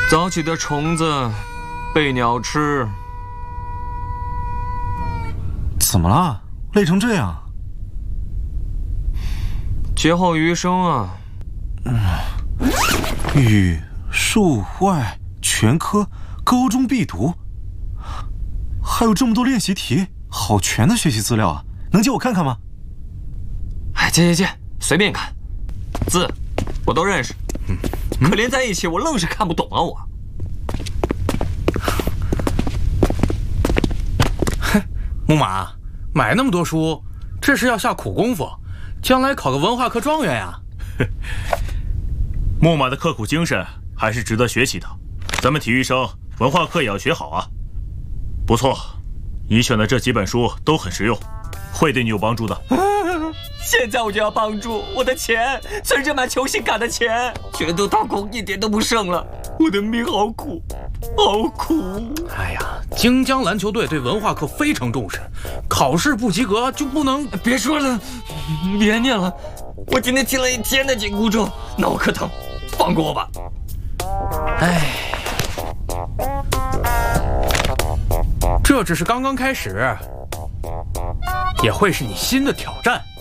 早起的虫子被鸟吃。 怎么了？累成这样？ 劫后余生啊！ 语数外全科高中必读，还有这么多练习题，好全的学习资料啊！能借我看看吗？ 哎，借，随便看，字我都认识，可连在一起我愣是看不懂啊我。 哼，木马，买那么多书，这是要下苦功夫，将来考个文化课状元呀！ 木马的刻苦精神还是值得学习的，咱们体育生文化课也要学好啊。不错，你选的这几本书都很实用，会对你有帮助的。 现在我就要帮助我的钱，存着买球星卡的钱，全都掏空，一点都不剩了。我的命好苦，好苦。 哎呀，京江篮球队对文化课非常重视，考试不及格就不能…… 别说了，别念了，我今天听了一天的紧箍咒，脑壳疼，放过我吧。 哎，这只是刚刚开始，也会是你新的挑战。